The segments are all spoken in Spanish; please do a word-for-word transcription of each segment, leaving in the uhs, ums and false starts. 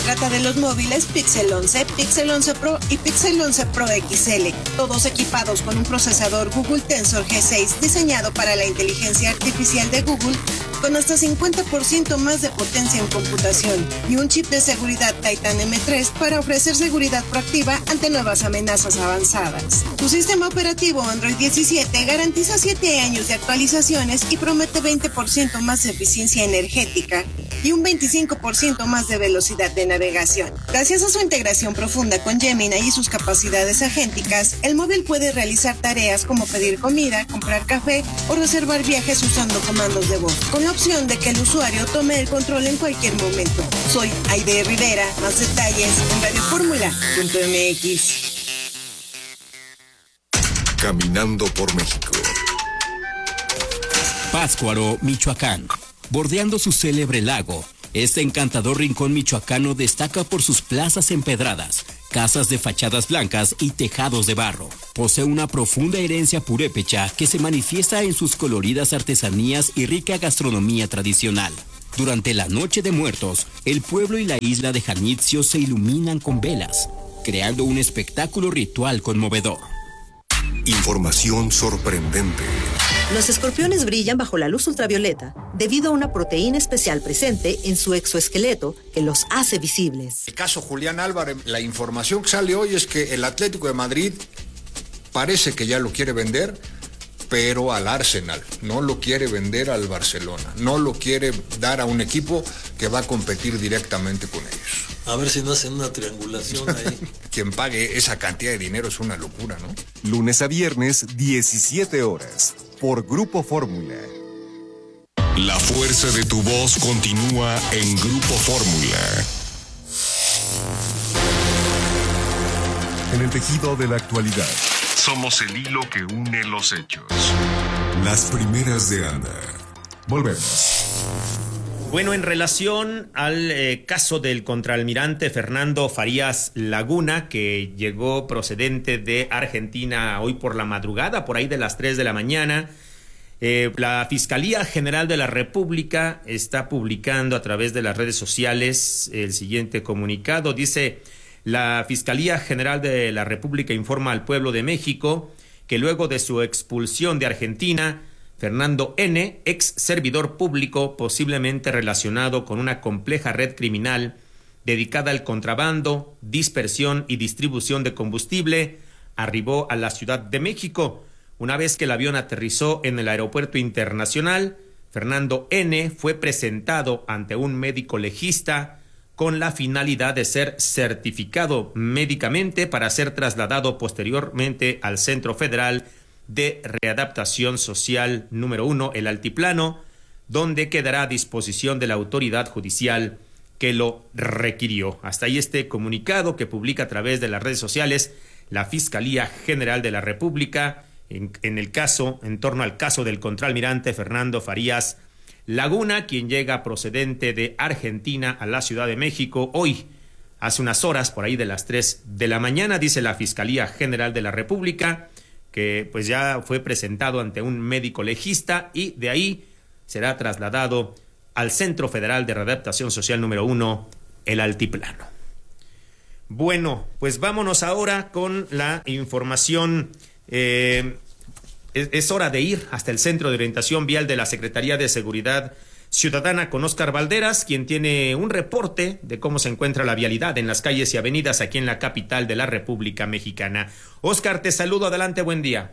trata de los móviles Pixel once, Pixel once Pro y Pixel once Pro X L, todos equipados con un procesador Google Tensor G seis diseñado para la inteligencia artificial de Google, con hasta cincuenta por ciento más de potencia en computación y un chip de seguridad Titan M tres para ofrecer seguridad proactiva ante nuevas amenazas avanzadas. Tu sistema operativo Android diecisiete garantiza siete años de actualizaciones y promete veinte por ciento más de eficiencia energética y un veinticinco por ciento más de velocidad de navegación. Gracias a su integración profunda con Gemini y sus capacidades agénticas, el móvil puede realizar tareas como pedir comida, comprar café o reservar viajes usando comandos de voz, con la opción de que el usuario tome el control en cualquier momento. Soy Aide Rivera, más detalles en radio fórmula punto m x. Caminando por México. Pátzcuaro, Michoacán. Bordeando su célebre lago, este encantador rincón michoacano destaca por sus plazas empedradas, casas de fachadas blancas y tejados de barro. Posee una profunda herencia purépecha que se manifiesta en sus coloridas artesanías y rica gastronomía tradicional. Durante la Noche de Muertos, el pueblo y la isla de Janitzio se iluminan con velas, creando un espectáculo ritual conmovedor. Información sorprendente. Los escorpiones brillan bajo la luz ultravioleta debido a una proteína especial presente en su exoesqueleto que los hace visibles. El caso Julián Álvarez, la información que sale hoy es que el Atlético de Madrid parece que ya lo quiere vender, pero al Arsenal, no lo quiere vender al Barcelona, no lo quiere dar a un equipo que va a competir directamente con ellos. A ver si no hacen una triangulación ahí. Quien pague esa cantidad de dinero es una locura, ¿no? Lunes a viernes, diecisiete horas, por Grupo Fórmula. La fuerza de tu voz continúa en Grupo Fórmula. En el tejido de la actualidad. Somos el hilo que une los hechos. Las primeras de Anda. Volvemos. Bueno, en relación al eh, caso del contraalmirante Fernando Farías Laguna, que llegó procedente de Argentina hoy por la madrugada, por ahí de las tres de la mañana, eh, la Fiscalía General de la República está publicando a través de las redes sociales el siguiente comunicado. Dice: la Fiscalía General de la República informa al pueblo de México que luego de su expulsión de Argentina, Fernando N., ex servidor público posiblemente relacionado con una compleja red criminal dedicada al contrabando, dispersión y distribución de combustible, arribó a la Ciudad de México. Una vez que el avión aterrizó en el aeropuerto internacional, Fernando N. fue presentado ante un médico legista con la finalidad de ser certificado médicamente para ser trasladado posteriormente al Centro Federal de Readaptación Social número uno, el Altiplano, donde quedará a disposición de la autoridad judicial que lo requirió. Hasta ahí este comunicado que publica a través de las redes sociales la Fiscalía General de la República en, en el caso, en torno al caso del contraalmirante Fernando Farías Laguna, quien llega procedente de Argentina a la Ciudad de México hoy, hace unas horas, por ahí de las tres de la mañana, dice la Fiscalía General de la República, que pues ya fue presentado ante un médico legista y de ahí será trasladado al Centro Federal de Readaptación Social número uno, el Altiplano. Bueno, pues vámonos ahora con la información. Eh, es, es hora de ir hasta el Centro de Orientación Vial de la Secretaría de Seguridad Ciudadana con Óscar Valderas, quien tiene un reporte de cómo se encuentra la vialidad en las calles y avenidas aquí en la capital de la República Mexicana. Óscar, te saludo, adelante, buen día.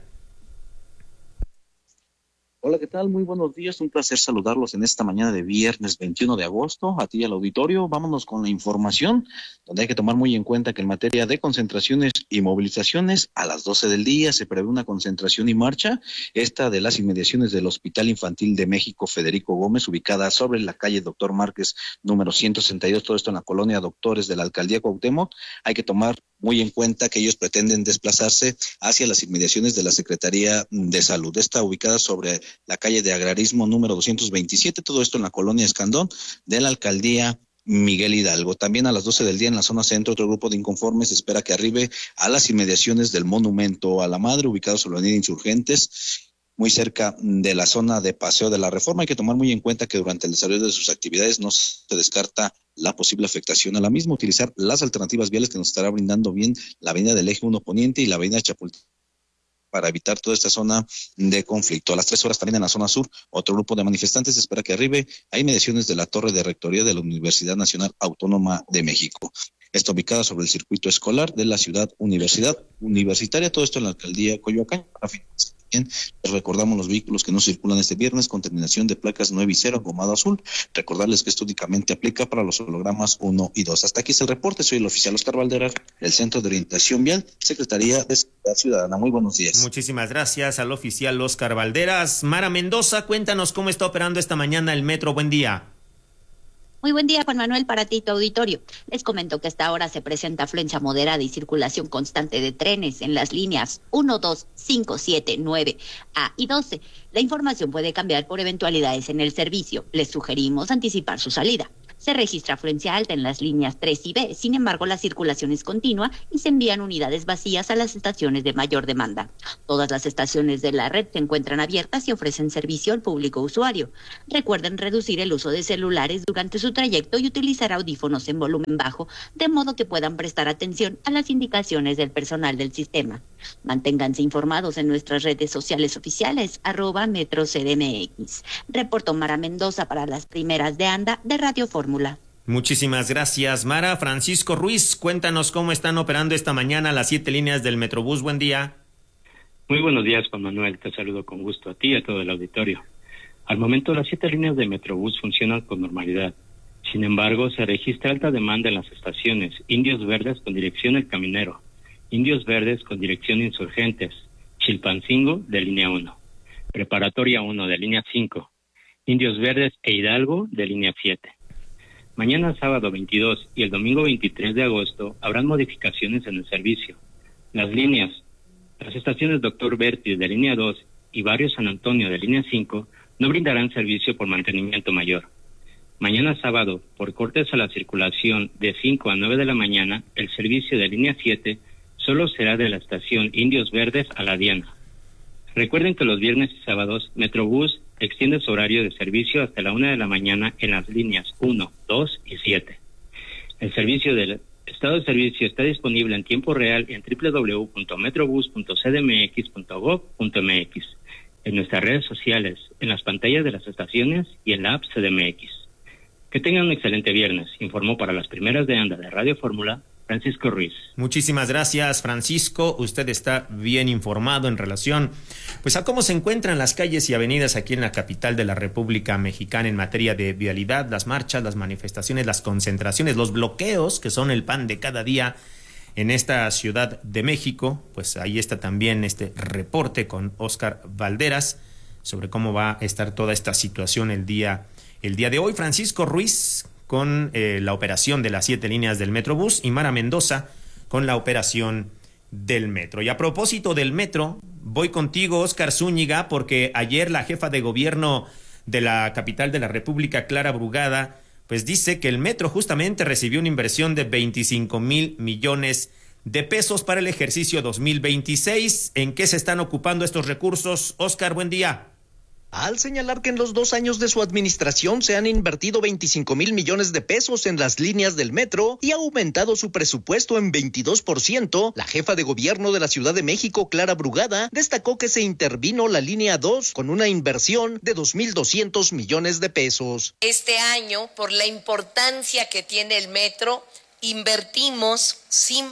Hola, ¿qué tal? Muy buenos días, un placer saludarlos en esta mañana de viernes veintiuno de agosto, a ti y al auditorio. Vámonos con la información, donde hay que tomar muy en cuenta que en materia de concentraciones y movilizaciones, a las doce del día se prevé una concentración y marcha, esta de las inmediaciones del Hospital Infantil de México Federico Gómez, ubicada sobre la calle Doctor Márquez, número ciento sesenta y dos, todo esto en la colonia Doctores de la Alcaldía Cuauhtémoc. Hay que tomar muy en cuenta que ellos pretenden desplazarse hacia las inmediaciones de la Secretaría de Salud. Está ubicada sobre la calle de Agrarismo número doscientos veintisiete, todo esto en la colonia Escandón de la Alcaldía Miguel Hidalgo. También a las doce del día en la zona centro, otro grupo de inconformes espera que arribe a las inmediaciones del Monumento a la Madre, ubicado sobre la avenida Insurgentes. muy cerca de la zona de Paseo de la Reforma. Hay que tomar muy en cuenta que durante el desarrollo de sus actividades no se descarta la posible afectación a la misma, utilizar las alternativas viales que nos estará brindando bien la avenida del Eje uno Poniente y la avenida Chapultepec para evitar toda esta zona de conflicto. A las tres horas también en la zona sur, otro grupo de manifestantes espera que arribe a inmediaciones de la Torre de Rectoría de la Universidad Nacional Autónoma de México. Está ubicada sobre el circuito escolar de la ciudad universidad universitaria, todo esto en la alcaldía Coyoacán. Bien, les recordamos los vehículos que no circulan este viernes con terminación de placas nueve y cero, gomado azul. Recordarles que esto únicamente aplica para los hologramas uno y dos. Hasta aquí es el reporte. Soy el oficial Oscar Valderas, del Centro de Orientación Vial, Secretaría de Seguridad Ciudadana. Muy buenos días. Muchísimas gracias al oficial Oscar Valderas. Mara Mendoza, cuéntanos cómo está operando esta mañana el metro. Buen día. Muy buen día, Juan Manuel, para ti, tu auditorio. Les comento que hasta ahora se presenta afluencia moderada y circulación constante de trenes en las líneas uno, dos, cinco, siete, nueve, A y doce. La información puede cambiar por eventualidades en el servicio. Les sugerimos anticipar su salida. Se registra afluencia alta en las líneas tres y B, sin embargo la circulación es continua y se envían unidades vacías a las estaciones de mayor demanda. Todas las estaciones de la red se encuentran abiertas y ofrecen servicio al público usuario. Recuerden reducir el uso de celulares durante su trayecto y utilizar audífonos en volumen bajo, de modo que puedan prestar atención a las indicaciones del personal del sistema. Manténganse informados en nuestras redes sociales oficiales, arroba Metro C D M X. Reportó Mara Mendoza para las primeras de ANDA de Radio Fórmula. Muchísimas gracias, Mara. Francisco Ruiz, cuéntanos cómo están operando esta mañana las siete líneas del Metrobús. Buen día. Muy buenos días, Juan Manuel. Te saludo con gusto a ti y a todo el auditorio. Al momento, las siete líneas de Metrobús funcionan con normalidad. Sin embargo, se registra alta demanda en las estaciones Indios Verdes con dirección El Caminero, Indios Verdes con dirección Insurgentes, Chilpancingo de línea uno, Preparatoria uno de línea cinco, Indios Verdes e Hidalgo de línea siete. Mañana sábado veintidós y el domingo veintitrés de agosto habrán modificaciones en el servicio. Las líneas, las estaciones Doctor Bertis de línea dos y Barrio San Antonio de línea cinco no brindarán servicio por mantenimiento mayor. Mañana sábado, por cortes a la circulación de cinco a nueve de la mañana, el servicio de línea siete solo será de la estación Indios Verdes a La Diana. Recuerden que los viernes y sábados Metrobús extiende su horario de servicio hasta la una de la mañana en las líneas uno, dos y siete. El servicio del estado de servicio está disponible en tiempo real en doble u doble u doble u punto metrobús punto c d m x punto gob punto m x, en nuestras redes sociales, en las pantallas de las estaciones y en la app C D M X. Que tengan un excelente viernes, informó para las primeras de ANDA de Radio Fórmula, Francisco Ruiz. Muchísimas gracias, Francisco. Usted está bien informado en relación pues a cómo se encuentran las calles y avenidas aquí en la capital de la República Mexicana en materia de vialidad, las marchas, las manifestaciones, las concentraciones, los bloqueos que son el pan de cada día en esta Ciudad de México. Pues ahí está también este reporte con Oscar Valderas sobre cómo va a estar toda esta situación el día, el día de hoy. Francisco Ruiz con eh, la operación de las siete líneas del Metrobús y Mara Mendoza con la operación del metro. Y a propósito del metro, voy contigo, Óscar Zúñiga, porque ayer la jefa de gobierno de la capital de la República, Clara Brugada, pues dice que el metro justamente recibió una inversión de veinticinco mil millones de pesos para el ejercicio dos mil veintiséis. ¿En qué se están ocupando estos recursos? Óscar, buen día. Al señalar que en los dos años de su administración se han invertido veinticinco mil millones de pesos en las líneas del metro y ha aumentado su presupuesto en veintidós por ciento, la jefa de gobierno de la Ciudad de México, Clara Brugada, destacó que se intervino la línea dos con una inversión de dos mil doscientos millones de pesos. Este año, por la importancia que tiene el metro, invertimos sin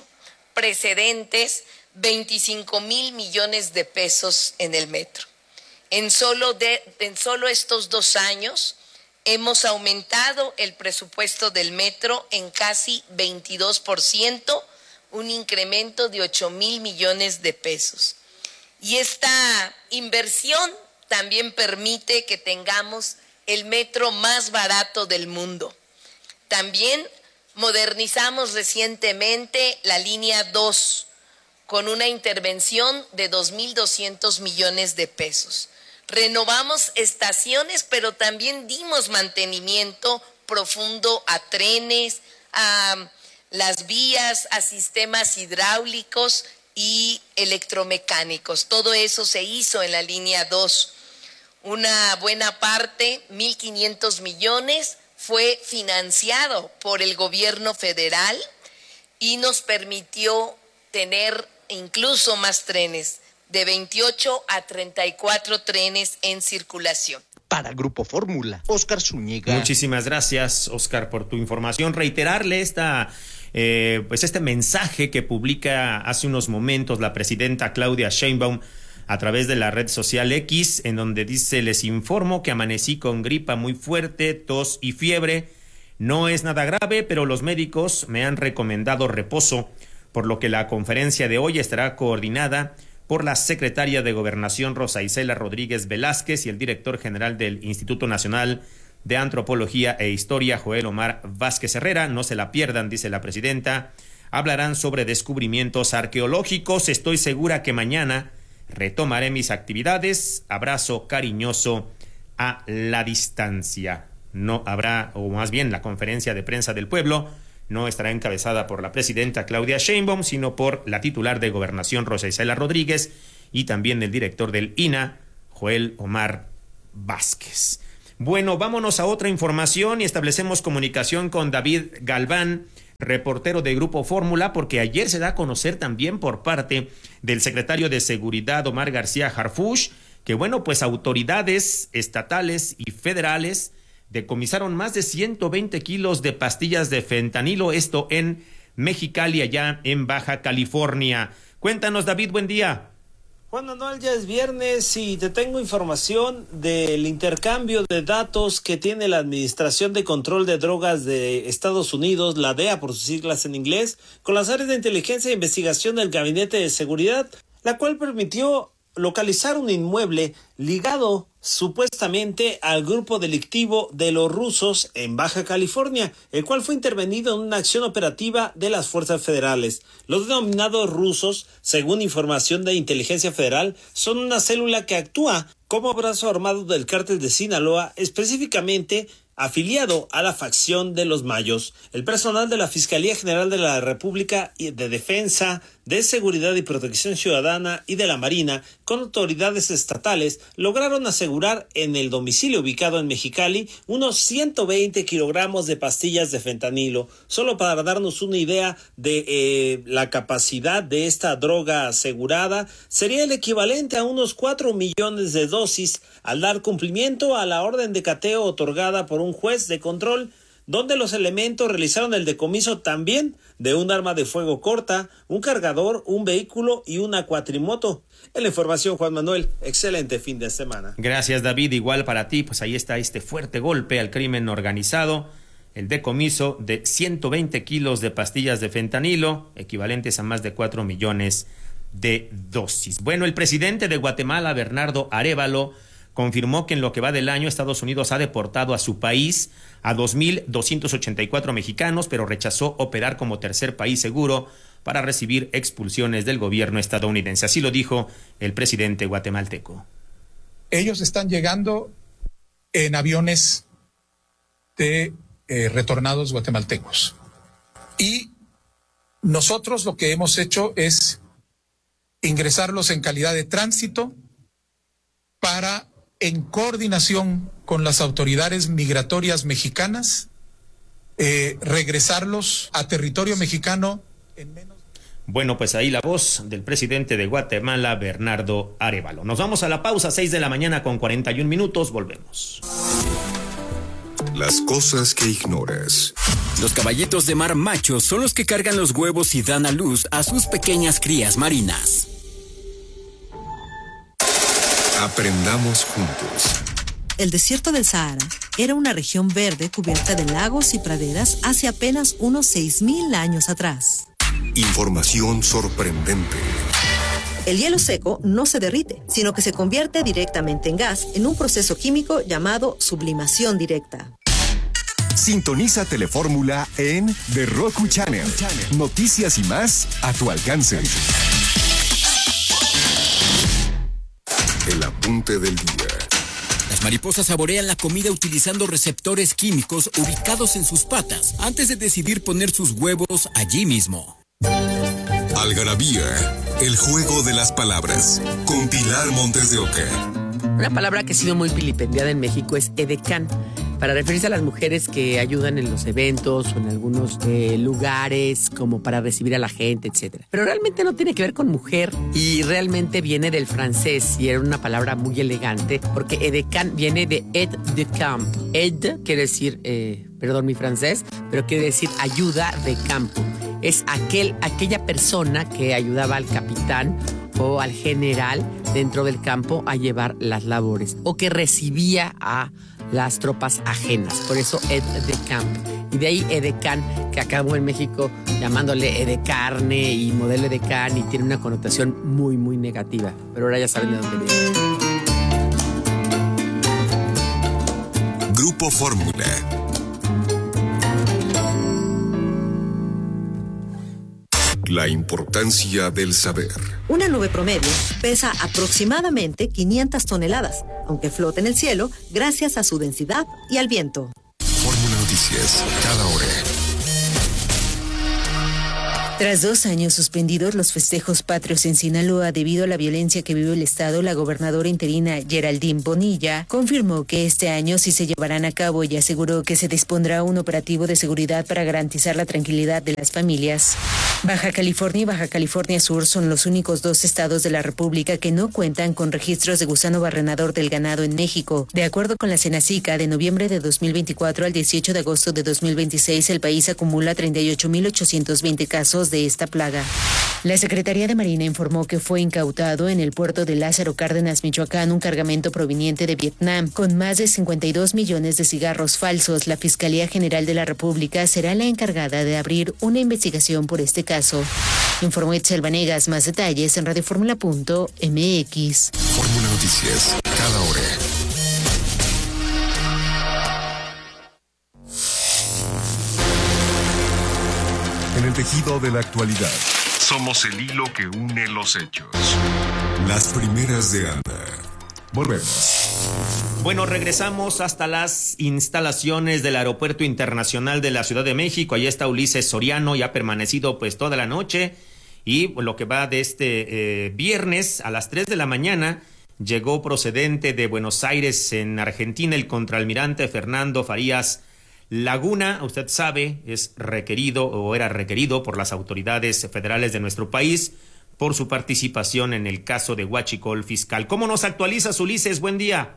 precedentes veinticinco mil millones de pesos en el metro. En solo, de, en solo estos dos años hemos aumentado el presupuesto del metro en casi veintidós por ciento, un incremento de ocho mil millones de pesos. Y esta inversión también permite que tengamos el metro más barato del mundo. También modernizamos recientemente la línea dos con una intervención de dos mil doscientos millones de pesos. Renovamos estaciones, pero también dimos mantenimiento profundo a trenes, a las vías, a sistemas hidráulicos y electromecánicos. Todo eso se hizo en la línea dos. Una buena parte, mil quinientos millones, fue financiado por el gobierno federal y nos permitió tener incluso más trenes, de veintiocho a treinta y cuatro trenes en circulación. Para Grupo Fórmula, Oscar Zúñiga. Muchísimas gracias, Oscar, por tu información. Reiterarle esta, eh, pues este mensaje que publica hace unos momentos la presidenta Claudia Sheinbaum a través de la red social X, en donde dice: les informo que amanecí con gripa muy fuerte, tos y fiebre. No es nada grave, pero los médicos me han recomendado reposo, por lo que la conferencia de hoy estará coordinada por la secretaria de Gobernación Rosa Isela Rodríguez Velázquez y el director general del Instituto Nacional de Antropología e Historia, Joel Omar Vázquez Herrera. No se la pierdan, dice la presidenta. Hablarán sobre descubrimientos arqueológicos. Estoy segura que mañana retomaré mis actividades. Abrazo cariñoso a la distancia. No habrá, o más bien la conferencia de prensa del pueblo no estará encabezada por la presidenta Claudia Sheinbaum, sino por la titular de Gobernación Rosa Isela Rodríguez y también el director del I N A, Joel Omar Vázquez. Bueno, vámonos a otra información y establecemos comunicación con David Galván, reportero de Grupo Fórmula, porque ayer se da a conocer también por parte del secretario de Seguridad, Omar García Harfuch, que bueno, pues autoridades estatales y federales decomisaron más de ciento veinte kilos de pastillas de fentanilo, esto en Mexicali, allá en Baja California. Cuéntanos, David, buen día. Juan Manuel, ya es viernes y te tengo información del intercambio de datos que tiene la Administración de Control de Drogas de Estados Unidos, la D E A por sus siglas en inglés, con las áreas de inteligencia e investigación del Gabinete de Seguridad, la cual permitió localizar un inmueble ligado supuestamente al grupo delictivo de los rusos en Baja California, el cual fue intervenido en una acción operativa de las fuerzas federales. Los denominados rusos, según información de Inteligencia Federal, son una célula que actúa como brazo armado del cártel de Sinaloa, específicamente afiliado a la facción de los Mayos. El personal de la Fiscalía General de la República de Defensa, de Seguridad y Protección Ciudadana y de la Marina, con autoridades estatales, lograron asegurar en el domicilio ubicado en Mexicali unos ciento veinte kilogramos de pastillas de fentanilo. Solo para darnos una idea de eh, la capacidad de esta droga asegurada, sería el equivalente a unos cuatro millones de dosis al dar cumplimiento a la orden de cateo otorgada por un juez de control, donde los elementos realizaron el decomiso también de un arma de fuego corta, un cargador, un vehículo y una cuatrimoto. En la información, Juan Manuel, excelente fin de semana. Gracias, David, igual para ti. Pues ahí está este fuerte golpe al crimen organizado, el decomiso de ciento veinte kilos de pastillas de fentanilo, equivalentes a más de cuatro millones de dosis. Bueno, el presidente de Guatemala, Bernardo Arévalo, confirmó que en lo que va del año Estados Unidos ha deportado a su país a dos mil doscientos ochenta y cuatro mexicanos, pero rechazó operar como tercer país seguro para recibir expulsiones del gobierno estadounidense. Así lo dijo el presidente guatemalteco. Ellos están llegando en aviones de eh, retornados guatemaltecos. Y nosotros lo que hemos hecho es ingresarlos en calidad de tránsito para, en coordinación con las autoridades migratorias mexicanas, eh, regresarlos a territorio mexicano en menos. Bueno, pues ahí la voz del presidente de Guatemala, Bernardo Arévalo. Nos vamos a la pausa, seis de la mañana con cuarenta y un minutos, volvemos. Las cosas que ignoras. Los caballitos de mar machos son los que cargan los huevos y dan a luz a sus pequeñas crías marinas. Aprendamos juntos. El desierto del Sahara era una región verde cubierta de lagos y praderas hace apenas unos seis mil años atrás. Información sorprendente. El hielo seco no se derrite, sino que se convierte directamente en gas en un proceso químico llamado sublimación directa. Sintoniza Telefórmula en The Roku Channel. Noticias y más a tu alcance. El apunte del día. Las mariposas saborean la comida utilizando receptores químicos ubicados en sus patas antes de decidir poner sus huevos allí mismo. Algarabía El juego de las palabras, con Pilar Montes de Oca. Una palabra que ha sido muy vilipendiada en México es edecán, para referirse a las mujeres que ayudan en los eventos o en algunos eh, lugares como para recibir a la gente, etcétera. Pero realmente no tiene que ver con mujer y realmente viene del francés y era una palabra muy elegante porque edecán viene de aide de camp. Aide quiere decir, eh, perdón mi francés, pero quiere decir ayuda de campo. Es aquel, aquella persona que ayudaba al capitán o al general dentro del campo a llevar las labores o que recibía a las tropas ajenas, por eso aide de camp. Y de ahí edecán, que acabó en México llamándole edecarne y modelo edecán y tiene una connotación muy, muy negativa. Pero ahora ya saben de dónde viene. Grupo Fórmula. La importancia del saber. Una nube promedio pesa aproximadamente quinientas toneladas, aunque flota en el cielo gracias a su densidad y al viento. Fórmula Noticias, cada hora. Tras dos años suspendidos los festejos patrios en Sinaloa debido a la violencia que vive el estado, la gobernadora interina Geraldine Bonilla confirmó que este año sí se llevarán a cabo y aseguró que se dispondrá un operativo de seguridad para garantizar la tranquilidad de las familias. Baja California y Baja California Sur son los únicos dos estados de la República que no cuentan con registros de gusano barrenador del ganado en México. De acuerdo con la Senacica, de noviembre de dos mil veinticuatro al dieciocho de agosto de dos mil veintiséis, el país acumula treinta y ocho mil ochocientos veinte casos de esta plaga. La Secretaría de Marina informó que fue incautado en el puerto de Lázaro Cárdenas, Michoacán, un cargamento proveniente de Vietnam con más de cincuenta y dos millones de cigarros falsos. La Fiscalía General de la República será la encargada de abrir una investigación por este caso. Informó Itzel Vanegas. Más detalles en radioformula punto m x. Fórmula Noticias, cada hora. En el tejido de la actualidad, somos el hilo que une los hechos. Las primeras de Anda. Volvemos. Bueno, regresamos hasta las instalaciones del Aeropuerto Internacional de la Ciudad de México. Allí está Ulises Soriano, ya ha permanecido pues toda la noche. Y lo que va de este eh, viernes a las tres de la mañana, llegó procedente de Buenos Aires, en Argentina, el contraalmirante Fernando Farías Laguna. Usted sabe, es requerido o era requerido por las autoridades federales de nuestro país por su participación en el caso de Huachicol Fiscal. ¿Cómo nos actualizas, Ulises? Buen día.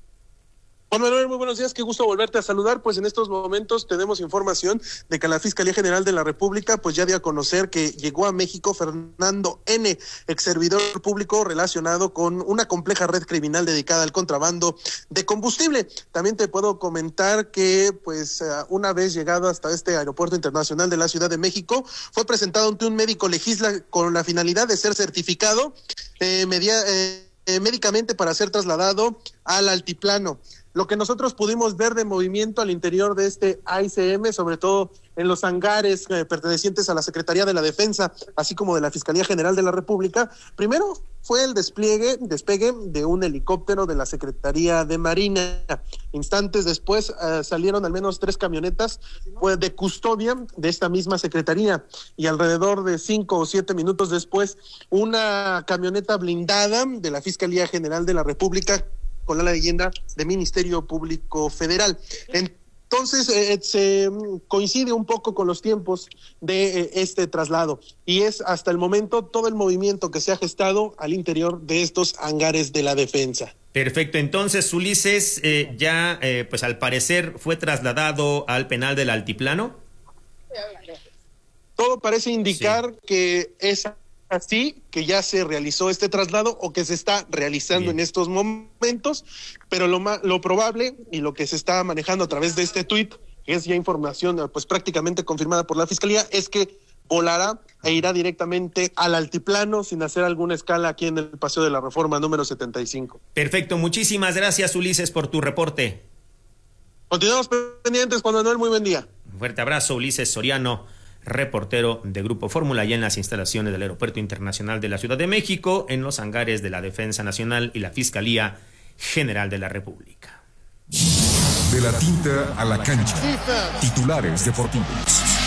Juan Manuel, muy buenos días, qué gusto volverte a saludar. Pues en estos momentos tenemos información de que la Fiscalía General de la República pues ya dio a conocer que llegó a México Fernando N., ex servidor público relacionado con una compleja red criminal dedicada al contrabando de combustible. También te puedo comentar que pues una vez llegado hasta este Aeropuerto Internacional de la Ciudad de México, fue presentado ante un médico legisla con la finalidad de ser certificado eh, media, eh, eh, médicamente para ser trasladado al altiplano. Lo que nosotros pudimos ver de movimiento al interior de este A I C M, sobre todo en los hangares eh, pertenecientes a la Secretaría de la Defensa, así como de la Fiscalía General de la República, primero fue el despliegue, despegue de un helicóptero de la Secretaría de Marina. Instantes después eh, salieron al menos tres camionetas pues, de custodia de esta misma Secretaría, y alrededor de cinco o siete minutos después, una camioneta blindada de la Fiscalía General de la República con la leyenda de Ministerio Público Federal. Entonces, eh, se coincide un poco con los tiempos de eh, este traslado, y es hasta el momento todo el movimiento que se ha gestado al interior de estos hangares de la defensa. Perfecto, entonces Ulises, eh, ya eh, pues al parecer fue trasladado al penal del Altiplano. Todo parece indicar sí. que es así, que ya se realizó este traslado o que se está realizando Bien. en estos momentos, pero lo ma- lo probable y lo que se está manejando a través de este tuit, que es ya información pues prácticamente confirmada por la Fiscalía, es que volará e irá directamente al altiplano sin hacer alguna escala aquí en el Paseo de la Reforma número setenta y cinco. Perfecto, muchísimas gracias, Ulises, por tu reporte. Continuamos pendientes, Juan Manuel, muy buen día. Un fuerte abrazo, Ulises Soriano, reportero de Grupo Fórmula, allá en las instalaciones del Aeropuerto Internacional de la Ciudad de México, en los hangares de la Defensa Nacional y la Fiscalía General de la República. De la tinta a la cancha, titulares deportivos.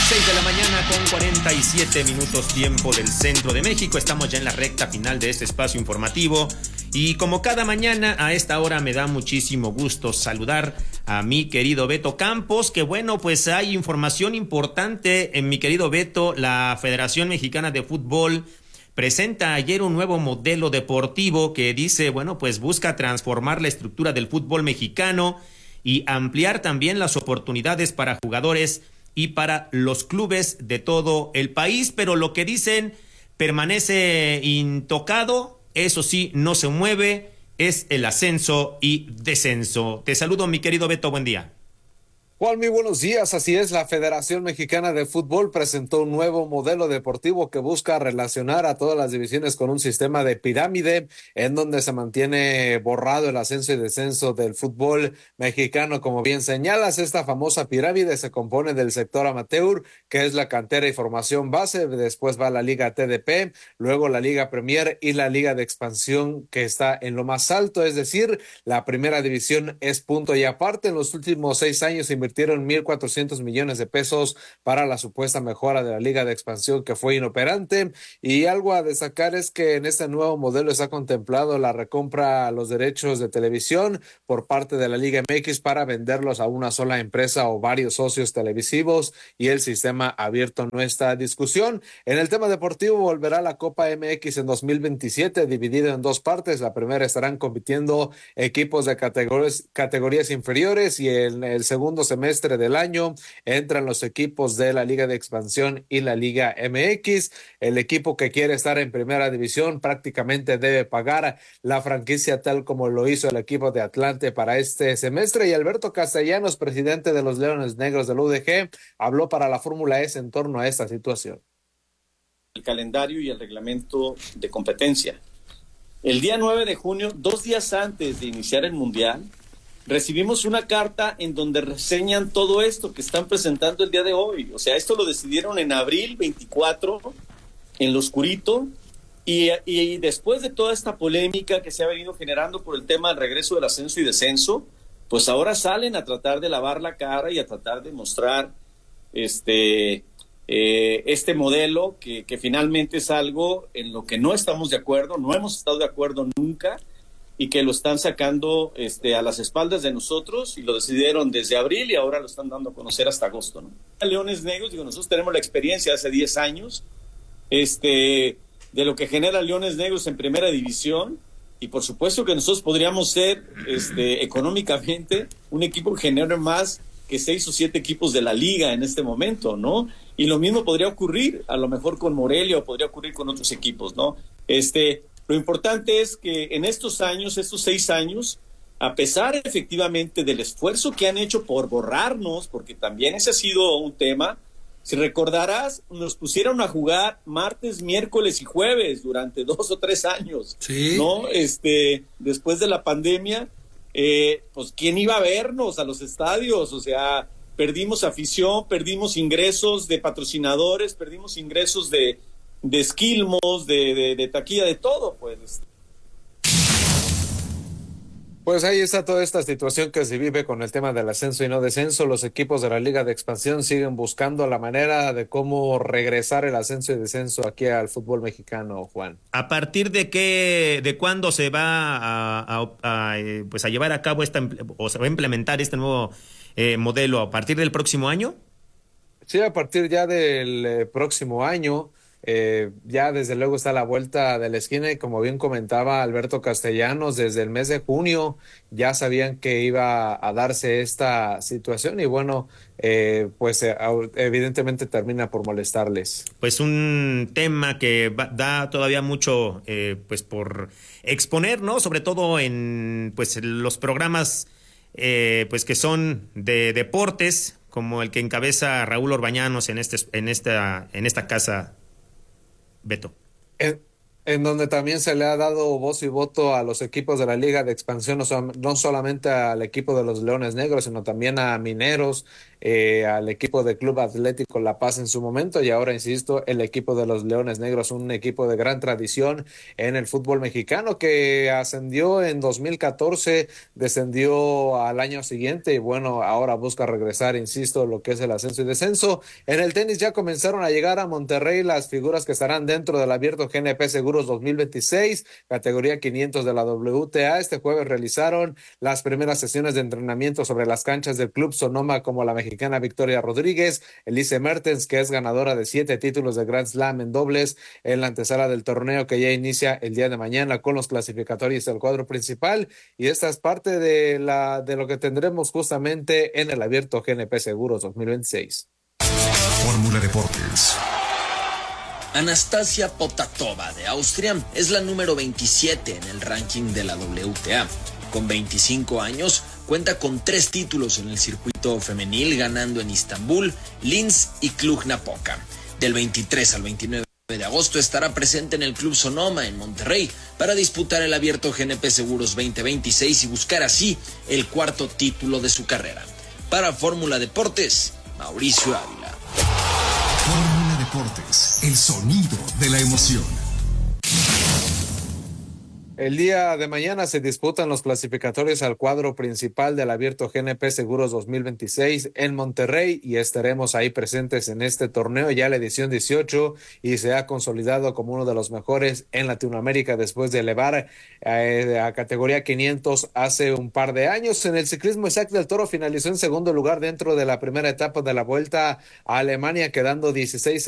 seis de la mañana con cuarenta y siete minutos tiempo del centro de México. Estamos ya en la recta final de este espacio informativo. Y como cada mañana a esta hora me da muchísimo gusto saludar a mi querido Beto Campos, que bueno, pues hay información importante en mi querido Beto. La Federación Mexicana de Fútbol presenta ayer un nuevo modelo deportivo que dice, bueno, pues busca transformar la estructura del fútbol mexicano y ampliar también las oportunidades para jugadores y para los clubes de todo el país, pero lo que dicen permanece intocado. Eso sí, no se mueve, es el ascenso y descenso. Te saludo, mi querido Beto, buen día. Juan, muy buenos días. Así es, la Federación Mexicana de Fútbol presentó un nuevo modelo deportivo que busca relacionar a todas las divisiones con un sistema de pirámide en donde se mantiene borrado el ascenso y descenso del fútbol mexicano. Como bien señalas, esta famosa pirámide se compone del sector amateur, que es la cantera y formación base, después va la Liga T D P, luego la Liga Premier y la Liga de Expansión, que está en lo más alto, es decir, la primera división es punto y aparte. En los últimos seis años invirtieron mil cuatrocientos millones de pesos para la supuesta mejora de la Liga de Expansión, que fue inoperante. Y algo a destacar es que en este nuevo modelo está contemplado la recompra a los derechos de televisión por parte de la Liga M X para venderlos a una sola empresa o varios socios televisivos, y el sistema abierto no está a discusión. En el tema deportivo volverá la Copa M X en dos mil veintisiete, dividido en dos partes. La primera estarán compitiendo equipos de categorías, categorías inferiores, y en el segundo semestre del año entran los equipos de la Liga de Expansión y la Liga M X. El equipo que quiere estar en primera división prácticamente debe pagar la franquicia, tal como lo hizo el equipo de Atlante para este semestre. Y Alberto Castellanos, presidente de los Leones Negros del U D G, habló para la Fórmula E en torno a esta situación. El calendario y el reglamento de competencia. El día nueve de junio, dos días antes de iniciar el Mundial, recibimos una carta en donde reseñan todo esto que están presentando el día de hoy. O sea, esto lo decidieron en abril veinticuatro, en lo oscurito, y, y después de toda esta polémica que se ha venido generando por el tema del regreso del ascenso y descenso, pues ahora salen a tratar de lavar la cara y a tratar de mostrar este, eh, este modelo que, que finalmente es algo en lo que no estamos de acuerdo, no hemos estado de acuerdo nunca, y que lo están sacando este, a las espaldas de nosotros, y lo decidieron desde abril y ahora lo están dando a conocer hasta agosto, ¿no? Leones Negros, digo, nosotros tenemos la experiencia hace diez años este, de lo que genera Leones Negros en primera división, y por supuesto que nosotros podríamos ser este, económicamente un equipo que genere más que seis o siete equipos de la liga en este momento, ¿no? Y lo mismo podría ocurrir a lo mejor con Morelia, o podría ocurrir con otros equipos, ¿no? Este... Lo importante es que en estos años, estos seis años, a pesar efectivamente del esfuerzo que han hecho por borrarnos, porque también ese ha sido un tema, si recordarás, nos pusieron a jugar martes, miércoles y jueves durante dos o tres años, ¿sí? ¿No? Este, después de la pandemia, eh, pues ¿quién iba a vernos a los estadios? O sea, perdimos afición, perdimos ingresos de patrocinadores, perdimos ingresos de de esquilmos, de, de, de taquilla, de todo, pues. Pues ahí está toda esta situación que se vive con el tema del ascenso y no descenso. Los equipos de la Liga de Expansión siguen buscando la manera de cómo regresar el ascenso y descenso aquí al fútbol mexicano, Juan. ¿A partir de qué, de cuándo se va a, a, a, pues a llevar a cabo esta, o se va a implementar este nuevo eh, modelo? ¿A partir del próximo año? Sí, a partir ya del eh, próximo año. Eh, ya desde luego está a la vuelta de la esquina, y como bien comentaba Alberto Castellanos, desde el mes de junio ya sabían que iba a darse esta situación, y bueno, eh, pues eh, evidentemente termina por molestarles. Pues un tema que va, da todavía mucho eh, pues por exponer, ¿no? Sobre todo en pues los programas eh, pues que son de deportes, como el que encabeza Raúl Orbañanos en este en esta en esta casa, Beto. En, En donde también se le ha dado voz y voto a los equipos de la Liga de Expansión, no, so, no solamente al equipo de los Leones Negros, sino también a Mineros, eh, al equipo del Club Atlético La Paz en su momento, y ahora, insisto, el equipo de los Leones Negros, un equipo de gran tradición en el fútbol mexicano, que ascendió en dos mil catorce, descendió al año siguiente, y bueno, ahora busca regresar, insisto, lo que es el ascenso y descenso. En el tenis ya comenzaron a llegar a Monterrey las figuras que estarán dentro del abierto G N P Seguros dos mil veintiséis, categoría quinientos de la W T A. Este jueves realizaron las primeras sesiones de entrenamiento sobre las canchas del Club Sonoma, como la mexicana Victoria Rodríguez, Elise Mertens, que es ganadora de siete títulos de Grand Slam en dobles, en la antesala del torneo que ya inicia el día de mañana con los clasificatorios del cuadro principal. Y esta es parte de la de lo que tendremos justamente en el abierto G N P Seguros dos mil veintiséis. Fórmula Deportes. Anastasia Potatova de Austria es la número veintisiete en el ranking de la W T A. Con veinticinco años, cuenta con tres títulos en el circuito femenil, ganando en Istambul, Linz y Cluj-Napoca. Del veintitrés al veintinueve de agosto estará presente en el Club Sonoma en Monterrey para disputar el abierto G N P Seguros veinte veintiséis y buscar así el cuarto título de su carrera. Para Fórmula Deportes, Mauricio Ávila. Fórmula Deportes, el sonido de la emoción. El día de mañana se disputan los clasificatorios al cuadro principal del abierto G N P Seguros dos mil veintiséis en Monterrey, y estaremos ahí presentes en este torneo, ya la edición dieciocho, y se ha consolidado como uno de los mejores en Latinoamérica después de elevar eh, a categoría quinientos hace un par de años. En el ciclismo, Isaac del Toro finalizó en segundo lugar dentro de la primera etapa de la Vuelta a Alemania, quedando dieciséis